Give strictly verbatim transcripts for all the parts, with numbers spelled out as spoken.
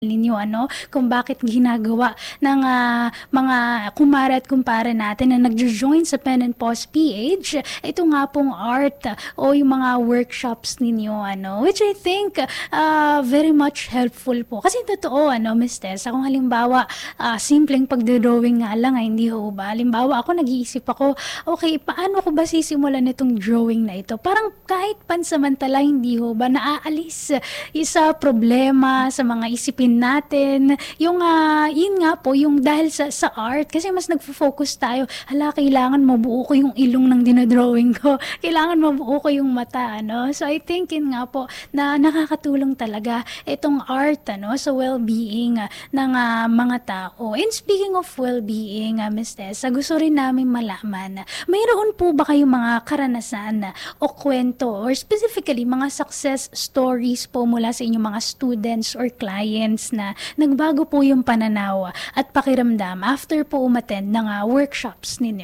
ninyo ano, kung bakit ginagawa ng ah, mga kumare at kumpare natin na nagjo-join sa Pen and Pause P H, ito nga pong art ah, o yung mga workshops ninyo ano, which I think ah, very much helpful po. Kasi totoo ano, Miss Tessa, kung halimbawa ah, simpleng pagdo-drawing nga lang ay hindi ho ba? Halimbawa ako nag-iisip ako, okay, paano ko ba sisimulan itong drawing na ito? Parang kahit pansamantala hindi ho ba naaalis isa problema sa mga isipin natin, yung ah, yun nga po, yung dahil sa, sa art, kasi mas nagfo-focus tayo, hala, kailangan mabuo ko yung ilong ng dinodrawing ko, kailangan mabuo ko yung mata, ano? So I think yun nga po, na nakakatulong talaga itong art, ano, sa well-being ah, ng ah, mga tao. And speaking of well-being, uh, Miss Tessa, gusto rin namin malaman, mayroon po ba kayong mga karanasan ah, o kwento, or specifically, mga success stories po mula sa inyong mga students or clients na nagbago po yung pananaw at pakiramdam after po umattend ng ah, workshops ninyo?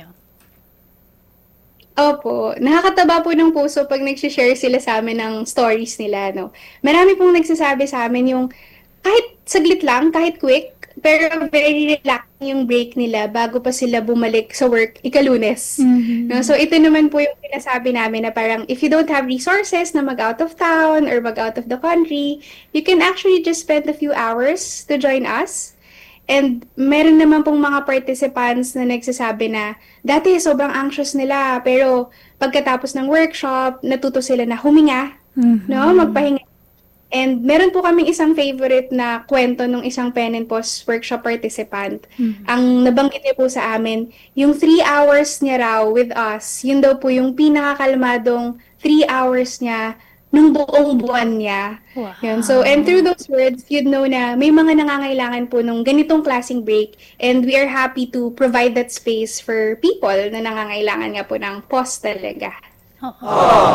Opo, nakakataba po ng puso pag nagse-share sila sa amin ng stories nila, no. Marami pong nagsasabi sa amin yung kahit saglit lang, kahit quick, pero very relaxing yung break nila bago pa sila bumalik sa work ika-Lunes. Mhm. No, so ito naman po yung sinasabi namin na parang if you don't have resources na mag-out of town or mag-out of the country, you can actually just spend a few hours to join us. And meron naman pong mga participants na nagsasabi na dati sobrang anxious nila pero pagkatapos ng workshop, natuto sila na huminga, Mhm. no, magpahinga. And meron po kaming isang favorite na kwento ng isang Pen and Pause workshop participant. Mhm. Ang nabanggit niya po sa amin, yung three hours niya raw with us, yun daw po yung pinakakalmadong three hours niya nung buong buwan niya. Wow. Yun. So, and through those words, you'd know na may mga nangangailangan po nung ganitong klaseng break, and we are happy to provide that space for people na nangangailangan nga po ng pause talaga. Oo.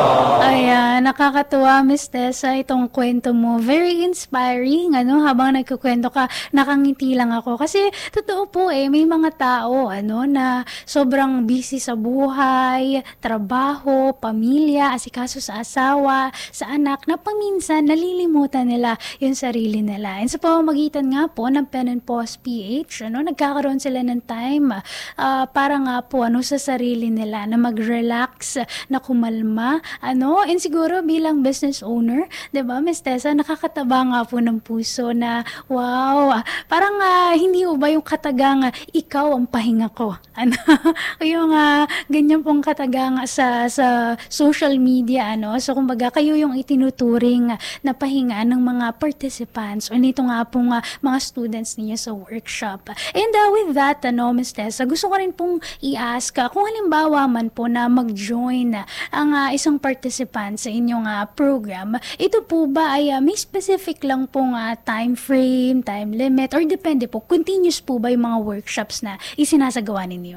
Ayan, nakakatuwa, Miss Tessa, itong kwento mo. Very inspiring, ano, habang nagkukwento ka, nakangiti lang ako. Kasi, totoo po eh, may mga tao, ano, na sobrang busy sa buhay, trabaho, pamilya, asikaso sa asawa, sa anak, na paminsan nalilimutan nila yung sarili nila. And sa pamamagitan nga po ng Pen and Pause P H, ano, nagkakaroon sila ng time ah, para nga po, ano, sa sarili nila, na mag-relax, na kumalma, ano, and siguro bilang business owner, 'di ba, Miss Tessa, nakakataba nga po ng puso na wow, ah, parang ah, hindi ho ba yung katagang ah, ikaw ang pahinga ko. Ano, yung ah, ganyan pong katagang sa sa social media, ano. So kumbaga kayo yung itinuturing ah, na pahinga ng mga participants o nito nga pong ah, mga students niyo sa workshop. And ah, with that, ano, Miss Tessa, gusto ko rin pong i-ask ah, kung halimbawa man po na mag-join ah, ang ah, isang participant sa inyong ah, program, ito po ba ay ah, may specific lang pong ah, time frame, time limit, or depende po, continuous po ba yung mga workshops na isinasagawa ninyo?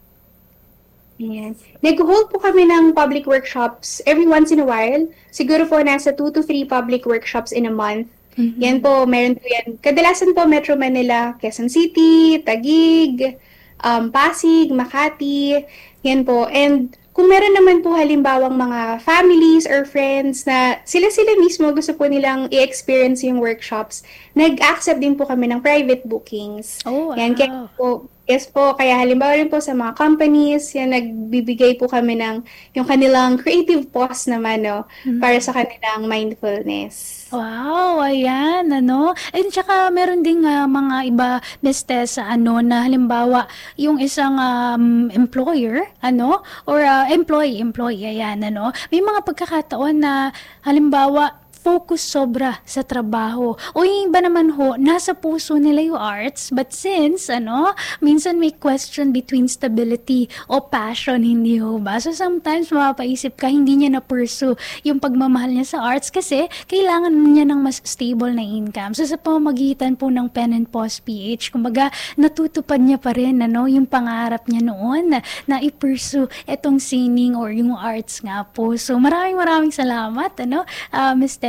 Ayan. Nag-hold po kami ng public workshops every once in a while. Siguro po nasa two to three public workshops in a month. Mhm. Yan po, meron po yan. Kadalasan po Metro Manila, Quezon City, Taguig, um, Pasig, Makati. Yan po. And kung meron naman po halimbawang mga families or friends na sila-sila mismo gusto po nilang i-experience yung workshops, nag-accept din po kami ng private bookings. Oh, Yan, kaya wow. po, yes po, kaya halimbawa rin po sa mga companies, yan, nagbibigay po kami ng yung kanilang creative pause naman, no, Mhm. para sa kanilang mindfulness. Wow, ayan, ano. And tsaka meron ding ah, mga iba, Miss Tessa, ano, na halimbawa, yung isang um, employer, ano, or ah, employee, employee, ayan, ano. May mga pagkakataon na, halimbawa, focus sobra sa trabaho. O yung iba naman ho, nasa puso nila yung arts, but since, ano, minsan may question between stability o passion, hindi ho ba? So sometimes mapapaisip ka, hindi niya na-pursue yung pagmamahal niya sa arts kasi kailangan niya ng mas stable na income. So sa pamamagitan po ng Pen and Pause P H, kumbaga natutupad niya pa rin, ano, yung pangarap niya noon na, na i-pursue itong singing or yung arts nga po. So maraming maraming salamat, ano, uh, Miss Tessa,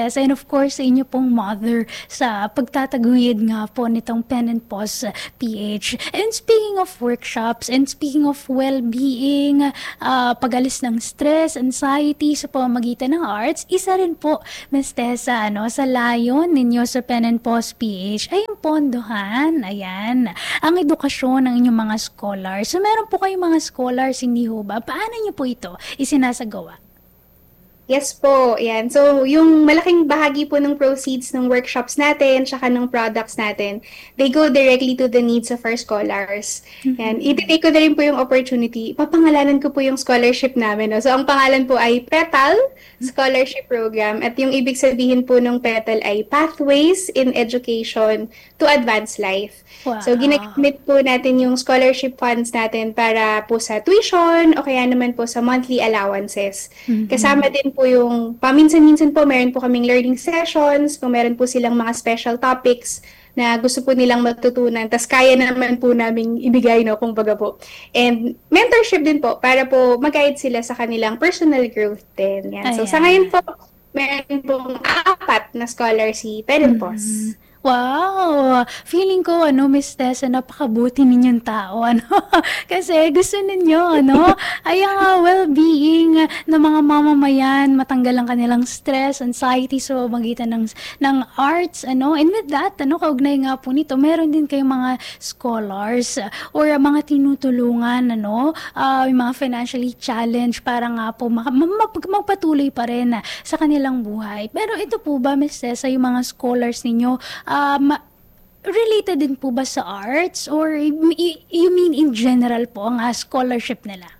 Tessa, and of course sa inyo pong mother sa pagtataguyod nga po nitong Pen and Pause P H. And speaking of workshops and speaking of well-being, uh, pag-alis ng stress, anxiety sa pamamagitan ng arts, isa rin po, Miss Tessa, ano, sa layon ninyo sa Pen and Pause P H ay yung pondohan, ayan, ang edukasyon ng inyong mga scholars. So meron po kayong mga scholars, hindi ho ba? Paano niyo po ito isinasagawa? Yes po, yan. So, yung malaking bahagi po ng proceeds ng workshops natin, tsaka ng products natin, they go directly to the needs of our scholars. Mm-hmm. Yan. I-take ko na rin po yung opportunity. Papangalanan ko po yung scholarship namin. No? So, ang pangalan po ay PETAL Scholarship Program. At yung ibig sabihin po ng PETAL ay Pathways in Education to Advance Life. Wow. So, ginagamit po natin yung scholarship funds natin para po sa tuition o kaya naman po sa monthly allowances. Mm-hmm. Kasama din po yung paminsan-minsan po meron po kaming learning sessions, kung meron po silang mga special topics na gusto po nilang matutunan, tas kaya naman po naming ibigay, no, kung baga po. And mentorship din po para po mag-guide sila sa kanilang personal growth din. Yan. So, sa ngayon po, meron pong apat na scholar si Pen and Pause. Mm-hmm. Wow! Feeling ko, ano, Miss Tessa, napakabuti ninyong tao, ano? Kasi gusto ninyo, ano, ay ang uh, well-being ng mga mamamayan, matanggal ang kanilang stress, anxiety, so magitan ng, ng arts, ano? And with that, ano, kaugnay nga po nito, meron din kayong mga scholars uh, or uh, mga tinutulungan, ano, uh, yung mga financially challenged para nga po mag- mag- magpatuloy pa rin uh, sa kanilang buhay. Pero ito po ba, Miss Tessa, yung mga scholars ninyo, Um, related din po ba sa arts or y- you mean in general po ang uh, scholarship nila?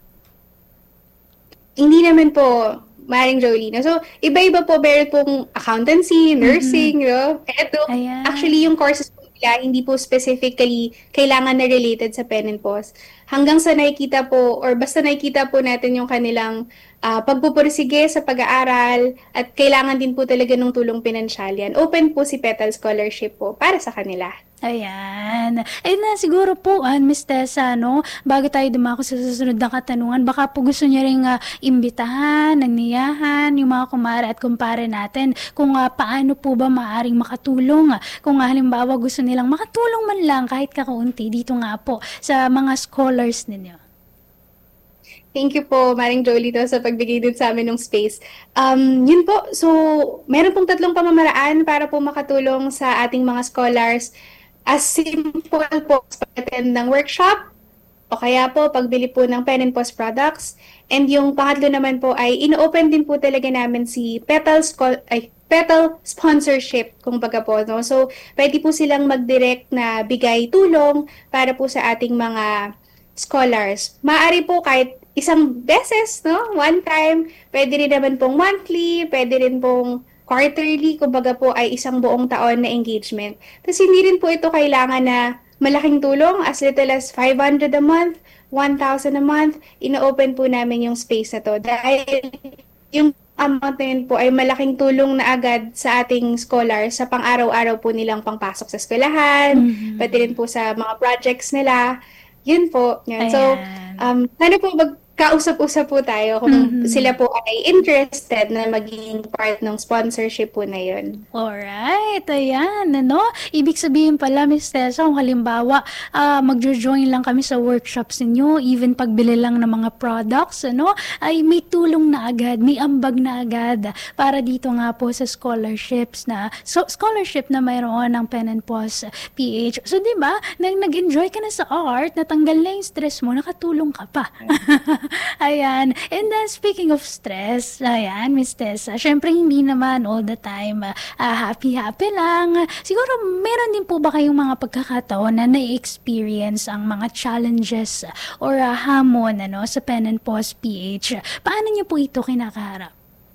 Hindi naman po, Maring Jolina. So, iba-iba po, meron pong accountancy, nursing, mm-hmm. no? Eto, actually yung courses po nila, hindi po specifically kailangan na related sa Pen and Pause. Hanggang sa nakikita po, or basta nakikita po natin yung kanilang uh, pagpupursige sa pag-aaral at kailangan din po talaga ng tulong pinansyal yan. Open po si PETAL Scholarship po para sa kanila. Ayan. Eh na siguro po, uh, Miss Tessa, no, bago tayo dumako sa susunod na katanungan, baka po gusto niya rin uh, imbitahan, nagniyahan, yung mga kumare at kumpare natin kung uh, paano po ba maaring makatulong. Uh, kung uh, halimbawa gusto nilang makatulong man lang kahit kakaunti dito nga po sa mga scholars ninyo. Thank you po, Maring Jolito, sa pagbigay din sa amin ng space. Um, yun po, so meron pong tatlong pamamaraan para po makatulong sa ating mga scholars. As simple po, pag-attend ng workshop, o kaya po pagbili po ng Pen and Pause products. And yung pangatlo naman po ay ino-open din po talaga namin si PETAL, Scho- ay, PETAL sponsorship, kung baga po. No? So, pwede po silang mag-direct na bigay tulong para po sa ating mga scholars. Maaari po kahit isang beses, no? One time, pwede rin naman pong monthly, pwede rin pong quarterly, kumbaga po ay isang buong taon na engagement. Tapos hindi rin po ito kailangan na malaking tulong, as little as five hundred a month, one thousand a month, ino-open po namin yung space na to. Dahil yung amount na yun po ay malaking tulong na agad sa ating scholars sa pang-araw-araw po nilang pangpasok sa eskwelahan, mm-hmm. pati rin po sa mga projects nila. Yun po. Yun. So, um, ano po, magkausap-usap po tayo kung mm-hmm. sila po ay interested na maging part ng sponsorship po na yun. Alright, ayan, ano? Ibig sabihin pala, Miss Tessa, kung halimbawa, uh, magjo-join lang kami sa workshops ninyo, even pagbili lang ng mga products, ano, ay may tulong na agad, may ambag na agad para dito nga po sa scholarships na, so, scholarship na mayroon ng Pen and Pause P H. So, di ba, nang nag-enjoy ka na sa art, natanggal na yung stress mo, nakatulong ka pa. Ayan. And then, speaking of stress, ayan, Miss Tessa, syempre hindi naman all the time uh, happy-happy lang. Siguro, meron din po ba kayong mga pagkakataon na na-experience ang mga challenges or uh, hamon ano, sa Pen and Pause P H? Paano niyo po ito kinakaharap?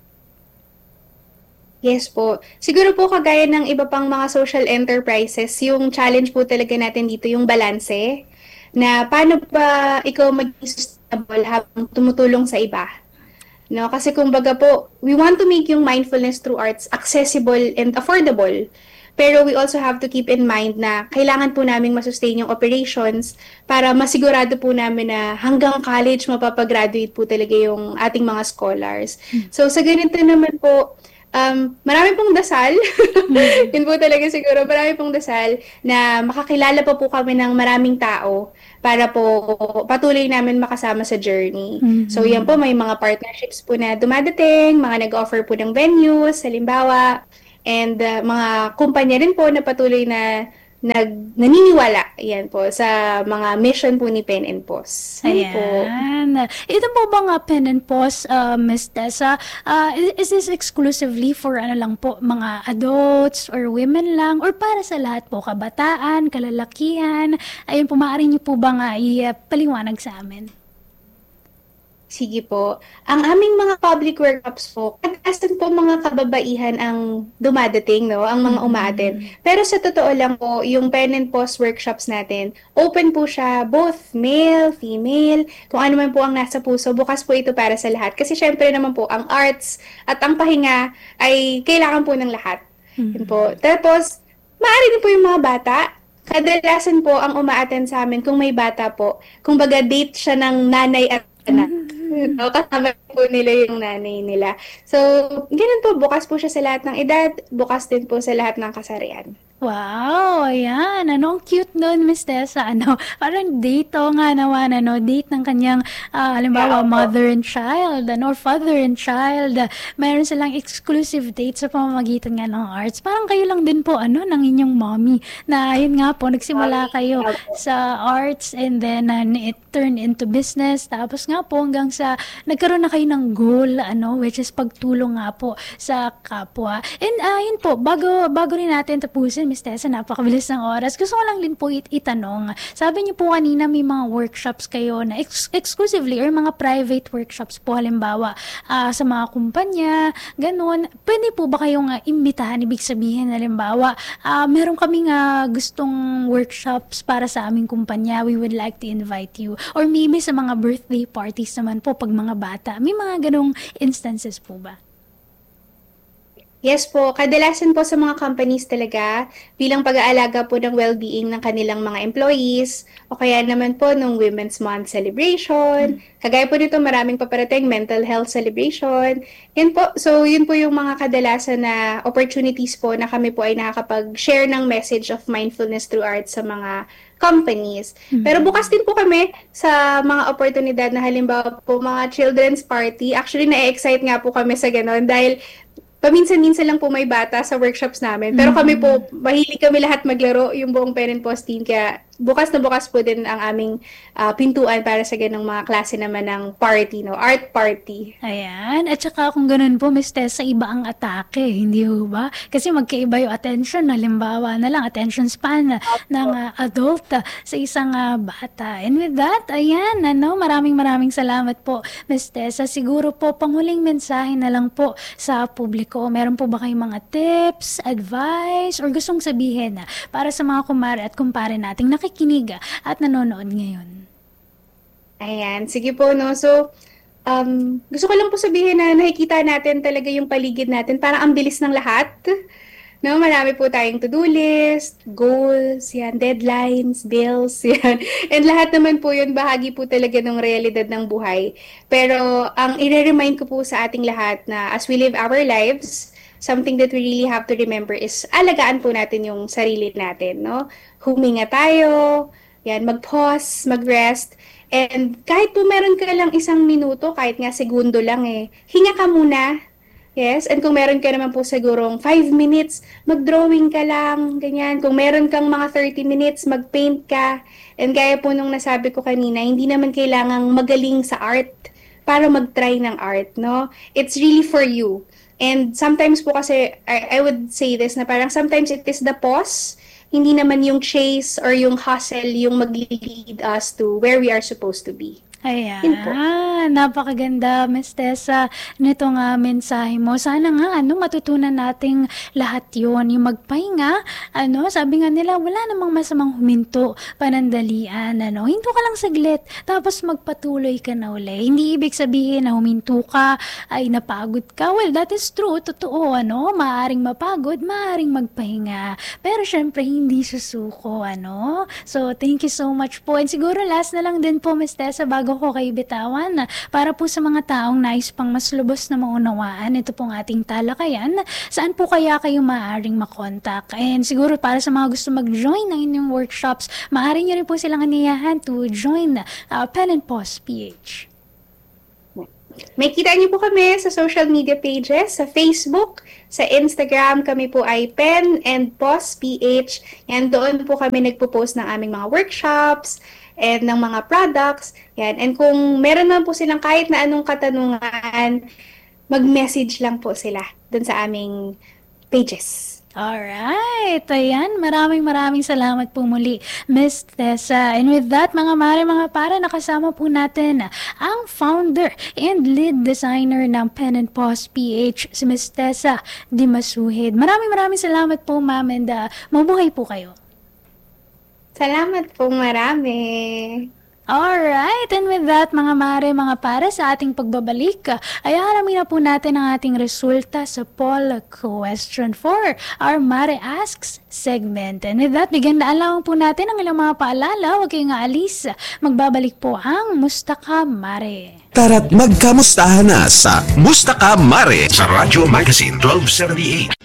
Yes po. Siguro po kagaya ng iba pang mga social enterprises, yung challenge po talaga natin dito yung balanse na paano ba ikaw maging sustainable habang tumutulong sa iba. No, kasi kumbaga po, we want to make yung mindfulness through arts accessible and affordable. Pero we also have to keep in mind na kailangan po namin masustain yung operations para masigurado po namin na hanggang college mapapagraduate po talaga yung ating mga scholars. So sa ganito naman po, um, marami pong dasal. Yun po talaga siguro, marami pong dasal na makakilala pa po kami ng maraming tao para po patuloy namin makasama sa journey. Mhm. So yan po, may mga partnerships po na dumadating, mga nag-offer po ng venues, halimbawa, and uh, mga kumpanya rin po na patuloy na nag naniniwala yan po sa mga mission po ni Pen and Pos. Yan po. Ayan. Ito po ba nga Pen and Pos, uh, Miss Tessa, uh, is, is this exclusively for ano lang po, mga adults or women lang, or para sa lahat po, kabataan, kalalakihan? Ayun po, maaari niyo po ba nga i-paliwanag sa amin? Sige po. Ang aming mga public workshops po, kadalasan po mga kababaihan ang dumadating, no? Ang mga umaattend. Pero sa totoo lang po, yung Pen and Pos workshops natin, open po siya, both male, female, kung ano man po ang nasa puso, bukas po ito para sa lahat. Kasi syempre naman po, ang arts at ang pahinga ay kailangan po ng lahat. Yun po. Tapos, maaari din po yung mga bata. Kadalasan po ang umaattend sa amin kung may bata po. Kung baga date siya ng nanay at anak. No, kasama po nila yung nanay nila. So, ganun po, bukas po siya sa lahat ng edad, bukas din po sa lahat ng kasarian. Wow, ayan. Ano, ang cute nun, Miss Tessa. Ano, parang date o nga naman, ano, date ng kanyang, ah, halimbawa, Yeah, opo. mother and child, ano, or father and child. Meron silang exclusive date sa pamamagitan nga ng arts. Parang kayo lang din po, ano, ng inyong mommy. Na, yun nga po, nagsimula kayo Opo. sa arts and then uh, it turned into business. Tapos nga po, hanggang sa, nagkaroon na kayo ng goal, ano, which is pagtulong nga po sa kapwa. And, ah, yun po, bago, bago rin natin tapusin, Miss Tessa, napakabilis ng oras. Gusto ko lang din po it- itanong. Sabi niyo po kanina may mga workshops kayo na ex- exclusively or mga private workshops po halimbawa ah, sa mga kumpanya, ganun. Pwede po ba kayong uh, imbitahan? Ibig sabihin halimbawa, ah, meron kaming ah, gustong workshops para sa aming kumpanya. We would like to invite you. Or maybe sa mga birthday parties naman po pag mga bata. May mga ganong instances po ba? Yes po, kadalasan po sa mga companies talaga, bilang pag-aalaga po ng well-being ng kanilang mga employees, o kaya naman po nung Women's Month celebration, kagaya po nito maraming paparating mental health celebration. Yan po, so yun po yung mga kadalasan na opportunities po na kami po ay nakakapag-share ng message of mindfulness through art sa mga companies. Pero bukas din po kami sa mga oportunidad na halimbawa po mga children's party. Actually, na-excite nga po kami sa ganon dahil paminsan-minsan lang po may bata sa workshops namin. Pero kami po, mahilig kami lahat maglaro, yung buong Pen and Pos team. Kaya bukas na bukas po din ang aming ah, pintuan para sa ganong mga klase naman ng party, no? Art party. Ayan. At saka kung ganun po, Miss Tessa, iba ang atake, hindi ho ba? Kasi magkaiba yung attention, halimbawa na lang, attention span na, ng ah, adult ah, sa isang ah, bata. And with that, ayan, ano, maraming maraming salamat po, Miss Tessa. Siguro po, panghuling mensahe na lang po sa publiko. Meron po ba kayong mga tips, advice, or gustong sabihin na para sa mga kumare at kumpare nating nakikinig ah, at nanonood ngayon? Ayan, sige po, no? So, um, gusto ko lang po sabihin na nakikita natin talaga yung paligid natin. Parang ang bilis ng lahat. No, marami po tayong to-do list, goals, yan, deadlines, bills, yan. And lahat naman po yun, bahagi po talaga ng realidad ng buhay. Pero ang i-remind ko po sa ating lahat na as we live our lives, something that we really have to remember is alagaan po natin yung sarili natin, no? Huminga tayo, yan, mag-pause, mag-rest, and kahit po meron ka lang isang minuto, kahit nga segundo lang eh, hinga ka muna. Yes, and kung meron ka naman po sigurong five minutes, mag-drawing ka lang, ganyan. Kung meron kang mga thirty minutes, mag-paint ka. And gaya po nung nasabi ko kanina, hindi naman kailangang magaling sa art para mag-try ng art, no? It's really for you. And sometimes po kasi, I, I would say this, na parang sometimes it is the pause, hindi naman yung chase or yung hustle yung mag-lead us to where we are supposed to be. Yun po. Ayan, napakaganda, Miss Tessa, nito nga mensahe mo. Sana nga, ano, matutunan nating lahat yon, yung magpahinga, ano, sabi nga nila, wala namang masamang huminto, panandalian, ano, hinto ka lang saglit, tapos magpatuloy ka na uli. Hindi ibig sabihin na huminto ka, ay napagod ka. Well, that is true, totoo, ano, maaring mapagod, maaring magpahinga. Pero syempre, hindi susuko, ano. So, thank you so much po. And siguro last na lang din po, Miss Tessa, bago ayoko kayo bitawan. Para po sa mga taong nais pang mas lubos na maunawaan, ito pong ating talakayan. Saan po kaya kayo maaaring makontak? And siguro para sa mga gusto mag-join ng inyong workshops, maaari nyo rin po silang aniyahan to join uh, Pen and Pause P H. May kita niyo po kami sa social media pages, sa Facebook, sa Instagram, kami po ay Pen and Pause P H. Yan, doon po kami nagpo-post ng aming mga workshops and ng mga products. Yan. And kung meron naman po silang kahit na anong katanungan, mag-message lang po sila doon sa aming pages. Alright, ayan, maraming maraming salamat po muli, Miss Tessa. And with that, mga mare, mga para, nakasama po natin ang founder and lead designer ng Pen and Pause P H, si Miss Tessa Dimasuhid. Maraming maraming salamat po, ma'am, and uh, mabuhay po kayo. Salamat po marami. Alright, and with that, mga mare, mga para, sa ating pagbabalik, ay haramin na po natin ang ating resulta sa poll question for our Mare Asks segment. And with that, bigyan na alam po natin ang ilang mga paalala. Huwag kayong aalis. Magbabalik po ang Mustaka Mare. Tara't magkamustahan na sa Mustaka Mare sa Radyo Magazine twelve seventy-eight.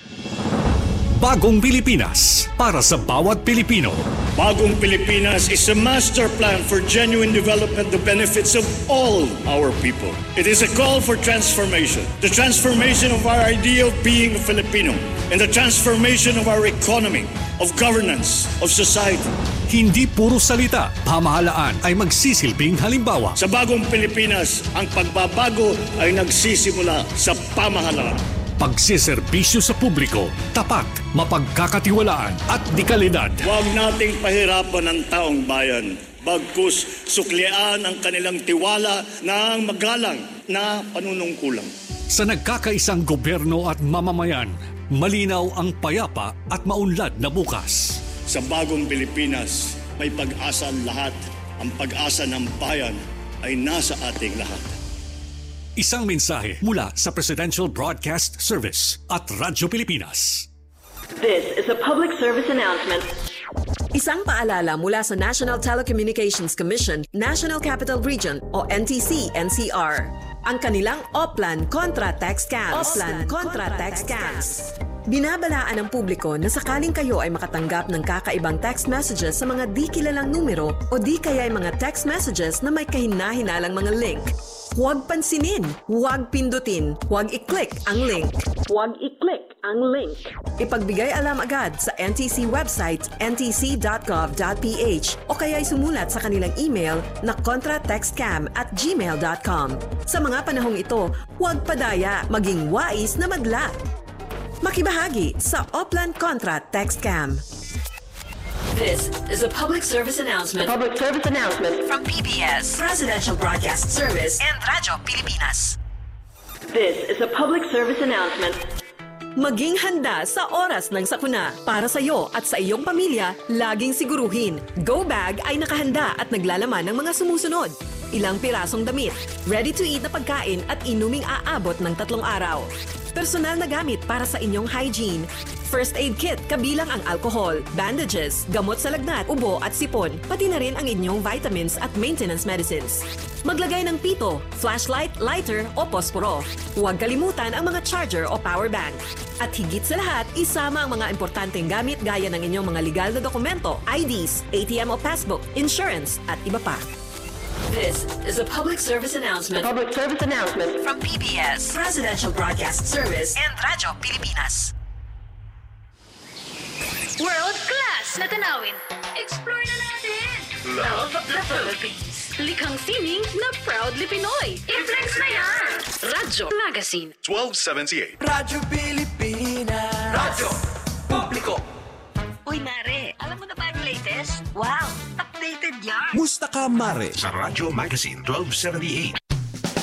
Bagong Pilipinas para sa bawat Pilipino. Bagong Pilipinas is a master plan for genuine development that benefits of all our people. It is a call for transformation. The transformation of our idea of being a Filipino and the transformation of our economy, of governance, of society. Hindi puro salita, pamahalaan ay magsisilbing halimbawa. Sa Bagong Pilipinas, ang pagbabago ay nagsisimula sa pamahalaan. Pagsiservisyo sa publiko, tapat, mapagkakatiwalaan at dekalidad. Huwag nating pahirapan ang taong bayan. Bagkus suklian ang kanilang tiwala ng magalang na panunungkulan. Sa nagkakaisang gobyerno at mamamayan, malinaw ang payapa at maunlad na bukas. Sa Bagong Pilipinas, may pag-asa ang lahat. Ang pag-asa ng bayan ay nasa ating lahat. Isang mensahe mula sa Presidential Broadcast Service at Radyo Pilipinas. This is a public service announcement. Isang paalala mula sa National Telecommunications Commission, National Capital Region o N T C N C R. Ang kanilang Oplan Contra Text Scams. Oplan Contra Text Scams. Binabalaan ng publiko na sakaling kayo ay makatanggap ng kakaibang text messages sa mga di kilalang numero o di kaya ay mga text messages na may kahina-hinalang mga link. Huwag pansinin, huwag pindutin, huwag i-click ang link. Huwag i-click ang link. Ipagbigay alam agad sa N T C website n t c dot gov dot p h o kaya'y sumulat sa kanilang email na contratextcam at gmail dot com. Sa mga panahong ito, huwag padaya, maging wais na madla. Makibahagi sa Oplan Contra Text Scam. This is a public service announcement. Public service announcement from P B S, Presidential Broadcast Service, and Radyo Pilipinas. This is a public service announcement. Maging handa sa oras ng sakuna. Para sa iyo at sa iyong pamilya, laging siguruhin. Go Bag ay nakahanda at naglalaman ng mga sumusunod. Ilang pirasong damit, ready-to-eat na pagkain at inuming aabot ng tatlong araw. Personal na gamit para sa inyong hygiene. First aid kit kabilang ang alcohol, bandages, gamot sa lagnat, ubo at sipon, pati na rin ang inyong vitamins at maintenance medicines. Maglagay ng pito, flashlight, lighter o posporo. Huwag kalimutan ang mga charger o power bank. At higit sa lahat, isama ang mga importanteng gamit gaya ng inyong mga legal na dokumento, I Ds, A T M o passbook, insurance at iba pa. This is a public service announcement. Public service announcement from P B S, Presidential Broadcast Service, and Radyo Pilipinas. World class na tanawin. Explore na natin. Love of the Philippines. Likhang sining na proudly Pinoy. I-flex na yan. Radyo Magazine twelve seventy-eight. Radyo Pilipinas. Radyo Publiko. Uy, Mare, alam mo na ba yung latest? Wow, updated yan. Mustaka Mare sa Radyo Magazine twelve seventy-eight.